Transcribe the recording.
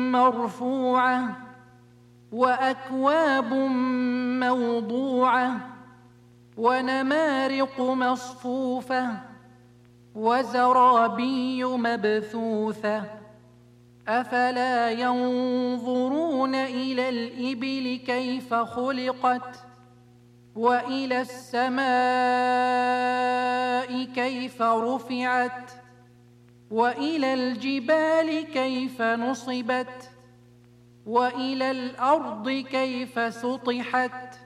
مرفوعة وأكواب موضوعة ونمارق مصفوفة وزرابي مبثوثة أفلا ينظرون إلى الإبل كيف خلقت وإلى السماء كيف رفعت وإلى الجبال كيف نصبت وإلى الأرض كيف سطحت